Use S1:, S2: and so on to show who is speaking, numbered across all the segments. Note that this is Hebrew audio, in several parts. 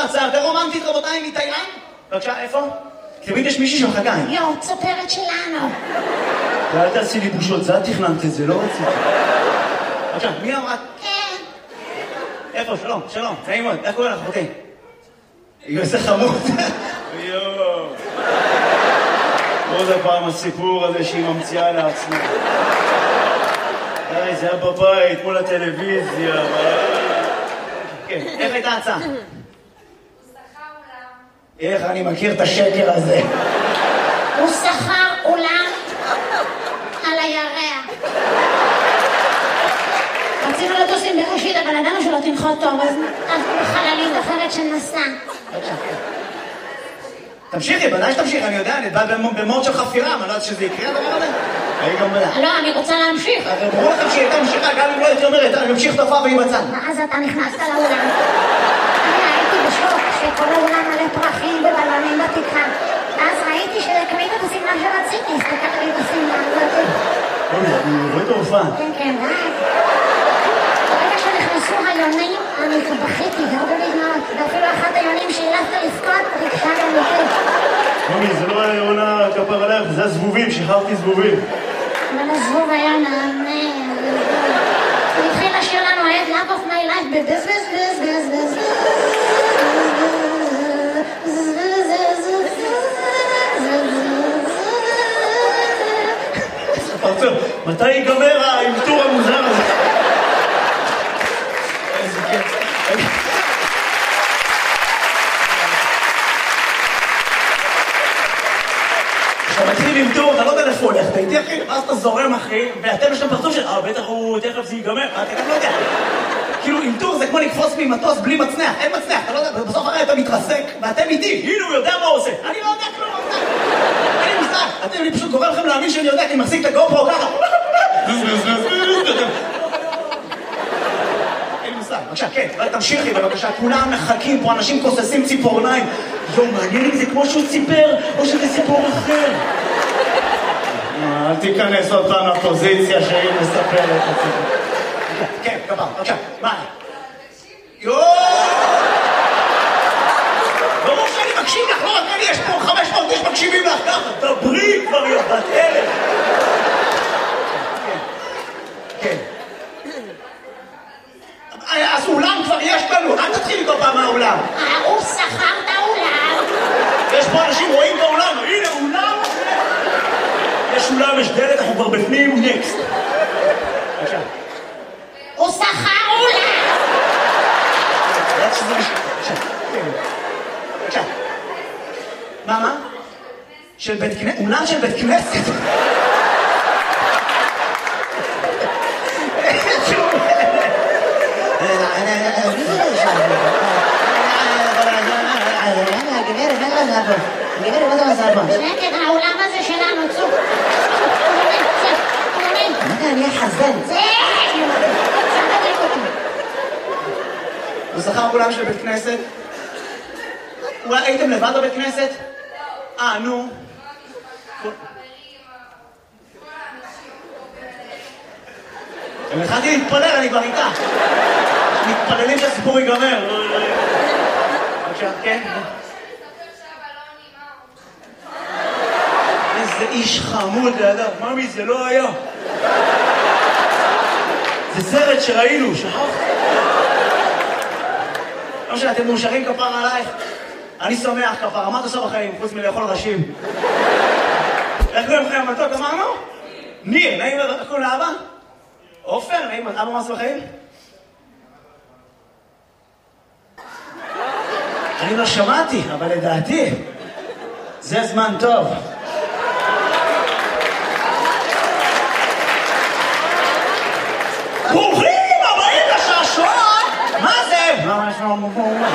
S1: הצעה יותר רומנטית, רבותיי, מתאילנד? בבקשה, איפה? תמיד יש מישהי שמחכה.
S2: יו, צופרת שלנו.
S1: ואל תעשי לי בושות, זה את תכננת את זה, לא רציתי. בבקשה, מי אמרה?
S2: כן.
S1: איפה? שלום, שלום, נעים מאוד, איך קוראים לך, אחותי? איזה חמוד. יואו. עוד הפעם הסיפור הזה שהיא ממציאה לעצמה. די, זה היה בבית, מול הטלוויזיה. כן, איך הייתה ההצעה?
S2: הוא שכר אולם.
S1: איך אני מכיר את השקר הזה?
S2: הוא שכר אולם על הירח. רצינו לטוס עם בראשית, אבל ידענו שלא תנחות טוב, אז בחללית אחרת שנסע.
S1: תמשיכי, בוודאי שתמשיכי, אני יודע, אני בא במוד של חפירה, אני לא יודעת שזה יקרה הדבר הזה.
S2: לא, אני רוצה להמשיך.
S1: ברור לכם שהיא הייתה ממשיכה, גם אם לא הייתי אומרת, אני ממשיך תופעה והיא בצד.
S2: ואז אתה נכנסת לאולם. אני הייתי בשוק שכל האולם מלא פרחים ובלונים בתקרה. ואז ראיתי שקנית את השמלה שרציתי, הסתכלתי את השמלה הזאת.
S1: אני רואה את ההופעה.
S2: כן, כן, ברגע שנכנסו היונים, אני בכיתי, גרדו לי דמעות, ואפילו אחת היונים שהילפת לבכות, ריגשה גם אותי.
S1: מומי, זה לא היה עונה כפר עליך, זה הזבובים, שחררתי זבובים.
S2: אבל הזבוב היה נענה. הוא התחיל לשיר לנו את Love of my life בבז בז בז בז בז
S1: פרצוף, מתי ייגמר האלתור המוזר הזה? איזה כיף. כשאתה מתחיל עם טור, אתה לא יודע איפה הולך, אתה איתי אחי, ואז אתה זורם אחי, ואתם יש להם פרצוף של, בטח הוא תכף זה ייגמר, אתה גם לא יודע. כאילו עם טור זה כמו לקפוץ ממטוס בלי מצנח, אין מצנח, אתה לא יודע, בסוף הרי אתה מתרסק, ואתם איתי, הנה הוא יודע מה הוא עושה, אני לא יודע כלום, אין לי מושג, אני פשוט גורם לכם להאמין שאני יודע, כי אני מחזיק את הגופרו ככה. בבקשה, כן, תמשיכי בבקשה, כולם מחכים פה, אנשים כוססים ציפורניים. יום, מעניין אם זה כמו שהוא ציפר, או שזה סיפור אחר. אל תיכנס עוד פעם לפוזיציה שהיא מספרת את זה. כן, כפר, בבקשה, מה? יואו! ברור שאני מקשיב לך, לא רק אני, יש פה 500 איש מקשיבים לך, ככה, דברי כבר בת אלף. כן. אז אולם כבר יש לנו, אל תתחיל איתו פעם מהאולם.
S2: הוא שכר את האולם.
S1: יש פה אנשים רואים באולם, הנה אולם. יש אולם, יש דלת, אנחנו כבר בפנים, נקסט. בבקשה.
S2: הוא שכר אולם.
S1: בבקשה. מה? של בית כנסת? אולם של בית כנסת? גברת, מה זה מזל פה?
S2: שקט, העולם הזה שלנו, צוק.
S1: אני אחזן.
S2: זה! תדליק אותי.
S1: הוא שכר אולם של בית כנסת? הייתם לבד בבית כנסת? נו. אם התחלתי להתפלל, אני כבר איתה. מתפללים שהסיפור ייגמר. בבקשה, כן? איזה איש חמוד לידיו. ממי, זה לא היה. זה סרט שראינו, שכחת? לא משנה, אתם מאושרים כפר עלייך? אני שמח כפר, מה אתה עושה בחיים, חוץ מלאכול ראשים? איך קוראים לכם המתוק, אמרנו? ניר, נעים, איך קוראים לאבא? עופר, נעים, אבא מה עושה בחיים? אני לא שמעתי, אבל לדעתי, זה זמן טוב. ברוכים הבאים לשעשועון! מה זה? מה יש לנו מובן?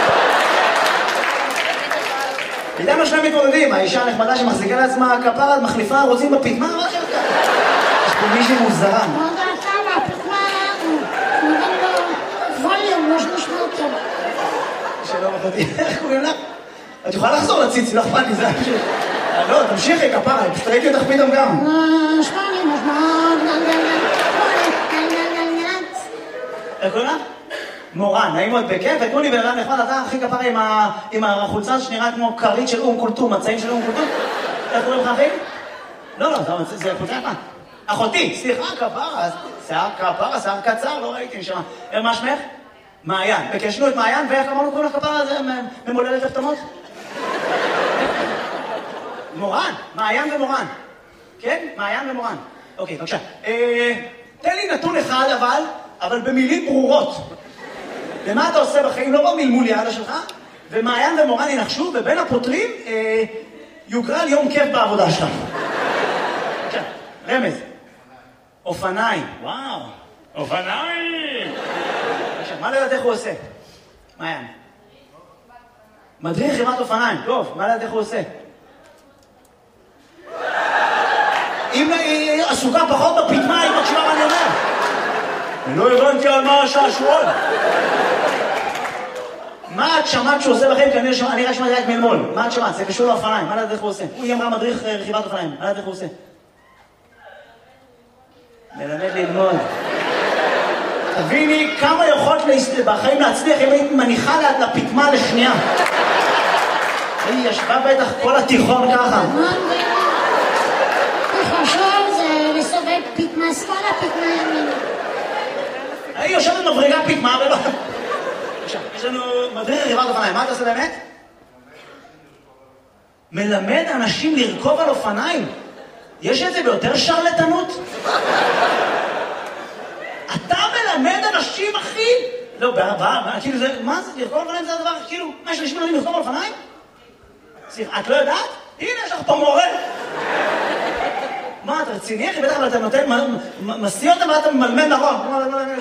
S1: איתנו שני מתמודדים, האישה הנחמדה שמחזיקה לעצמה כפרת, מחליפה, רוצים בפית, מה שלך? יש פה מישהי מוזרה.
S2: מה דעתה מהפתמה? נותן לו ווליום, יש משמעות טוב.
S1: שלום אחותי, איך קוראים לך? את יכולה לחזור לציץ, לא אכפת לי, זה פשוט. לא, תמשיכי כפרה, פשוט ראיתי אותך פתאום גם.
S2: שמונה.
S1: איך קוראים לך? מורן, נעים מאוד בכיף, ותנו לי בן אדם נחמד, אתה הכי כפרה עם החולצה שנראה כמו כרית של קולטום, מצעים של קולטום. איך קוראים לך אחי? לא, זה חולצה יפה. אחותי, סליחה, כפרה, שיער קצר, לא ראיתי נשמע. מה שמך? מעיין. בקשנו את מעיין, ואיך אמרנו קוראים לך כפרה, זה ממולדת הפתמות? מורן, מעיין ומורן. כן? מעיין ומורן. אוקיי, בבקשה. תן לי נתון אחד אבל במילים ברורות. ומה אתה עושה בחיים? לא במלמול ידה שלך, ומעיין ומורן ינחשו, ובין הפותרים יוגרל יום כיף בעבודה שלך. בבקשה, רמז. אופניים. וואו, אופניים! בבקשה, מה לדעת איך הוא עושה? מעיין. מדריך חימת אופניים. טוב, מה לדעת איך הוא עושה? אם היא עסוקה פחות בפתמה, היא מקשיבה מה אני אומר. אני לא הבנתי על מה השעשועון. מה את שמעת שהוא עושה לכם? אני רק שמעתי רק מלמול. מה את שמעת? זה קשור לאופניים. מה לדעת איך הוא עושה? היא אמרה מדריך רכיבת אופניים. מה לדעת איך הוא עושה? מלמד ללמוד. תביני כמה יכולת בחיים להצליח אם היית מניחה לפתמה לשנייה. היא ישבה בטח כל התיכון ככה.
S2: תחשוב זה לסובב פתמה שמאלה, פתמה ימין.
S1: היא יושבת מבריגה פתמה ולא... יש לנו מדריך רכיבת אופניים. מה אתה עושה באמת? מלמד אנשים לרכוב על אופניים. יש את זה ביותר שרלטנות? אתה מלמד אנשים, אחי? לא, כאילו זה... מה זה? לרכוב על אופניים זה הדבר? כאילו, מה יש אנשים מלמדים לרכוב על אופניים? את לא יודעת? הנה, יש לך פה מורה. מה, אתה רציני? אחי, בטח, אבל אתה נותן... מסיא אותם ואתה ממלמד נכון.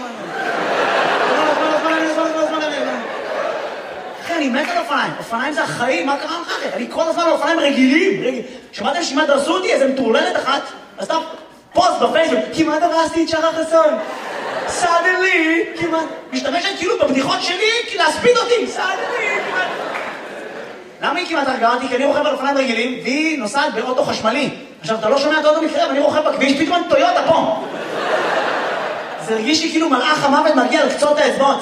S1: אחי, אני מת על אופניים. אופניים זה החיים, מה קרה לך? אני כל הזמן על אופניים רגילים. שמעתם שמה דרסו אותי? איזה מטורללת אחת. אז אתה פוסט בפייסבוק. כמעט הרסתי את שרה חסון. סאדלי, כמעט. משתמשת כאילו בבדיחות שלי להספיד אותי. סאדלי, כמעט. למה היא כמעט הרגעה אותי? כי אני רוכב על אופניים רגילים, והיא נוסעת באוטו חשמלי. עכשיו, אתה לא שומע את האוטו מתקרב, אני רוכב בכביש, פתאום טויוטה פה. זה הרגיש לי כאילו מלאך המוות מגיע לקצות האצבעות.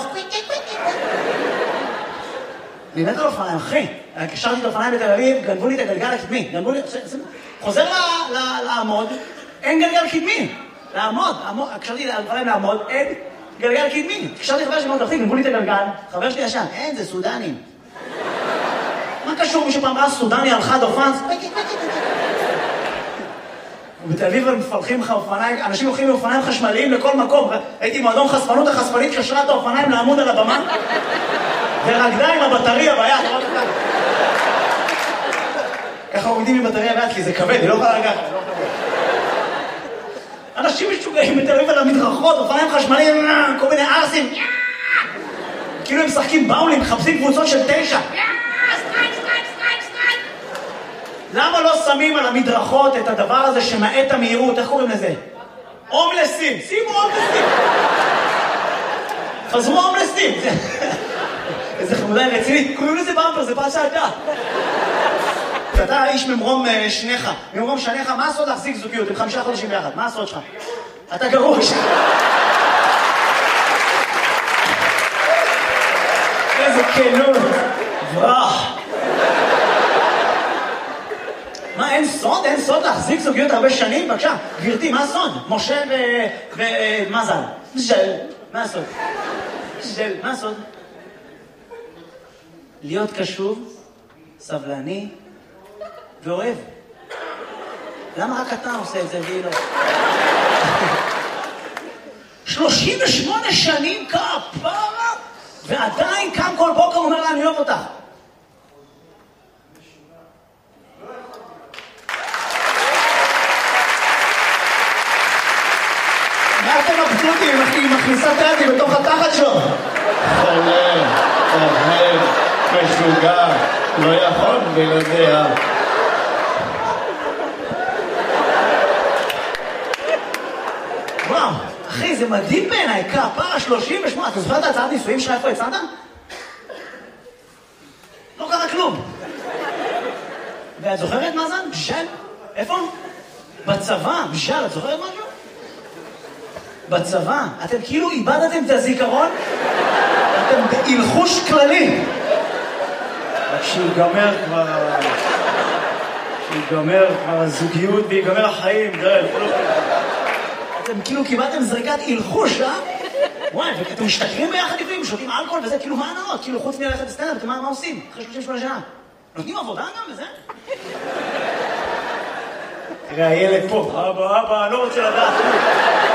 S1: אני מת על אופניים, אחי. קשרתי את האופניים בתל אביב, גנבו לי את הגלגל הקדמי. חוזר לעמוד, אין גלגל קדמי. לעמוד, קשרתי את האופניים לעמוד, אין גלגל קדמי. קשרתי חבר שלי מאוד תחתיק, גנבו לי את הגלגל, חבר שלי ישן, אין, זה סודנים. מה קשור? מישהו פעם ראה סודני על חד אופן? ובתל אביב הם מפלחים לך אופניים, אנשים הולכים עם אופניים חשמליים לכל מקום. הייתי מועדון חשפנות, החשפנית קשרה את האופניים לעמוד על הבמה, ורקדה עם הבטריה ביד. ככה עומדים עם בטריה ביד, כי זה כבד, היא לא יכולה לגעת. אנשים משוגעים בתל אביב על המדרכות, אופניים חשמליים, כל מיני ארסים. כאילו הם משחקים באולינג, מחפשים קבוצות של 9. למה לא שמים על המדרכות את הדבר הזה שמעט המהירות? איך קוראים לזה? הומלסים. שימו הומלסים. חזרו הומלסים. איזה חמודה רצינית. קוראים לזה במפר, זה פעם שעתה. אתה איש ממרום שניך. ממרום שניך, מה הסוד להחזיק זוגיות? עם 5 חודשים ביחד. מה הסוד שלך? אתה גרוש. איזה כנות. ברח. מה, אין סוד? אין סוד להחזיק זוגיות הרבה שנים? בבקשה, גברתי, מה הסוד? משה ומזל. מה הסוד? מה הסוד? להיות קשוב, סבלני ואוהב. למה רק אתה עושה את זה והיא לא? 38 שנים כפרה, ועדיין קם כל בוקר אומר לה, אני אוהב אותך. מה אתם מבסוטים? היא מכניסה טאטי בתוך התחת שלו.
S3: חולה, אוהב, משוגע, לא יכול בלעדיה.
S1: וואו, אחי, זה מדהים בעיניי, כפרה 38. אתה זוכר את ההצעת נישואים שלך איפה יצאת? לא קרה כלום. ואת זוכרת מה זה? בשל? איפה? בצבא, בשל, את זוכרת משהו? בצבא, אתם כאילו איבדתם את הזיכרון? אתם בהלחוש כללי. שיגמר כבר הזוגיות ויגמר החיים, אתם כאילו קיבלתם זריקת הלחוש, אה? וואי, ואתם משתכרים ביחד לפעמים, שותים אלכוהול וזה, כאילו מה הנאות? כאילו חוץ מללכת לסטנדאפ, מה עושים? אחרי 38 שנה. נותנים עבודה גם וזה? תראה, הילד פה, אבא, אני לא רוצה לדעת.